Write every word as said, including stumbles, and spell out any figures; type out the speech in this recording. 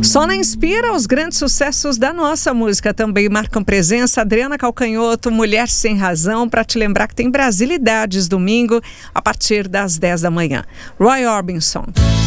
Só na Inspira, os grandes sucessos da nossa música também marcam presença. Adriana Calcanhoto, Mulher Sem Razão, para te lembrar que tem Brasilidades domingo a partir das dez da manhã. Roy Orbison.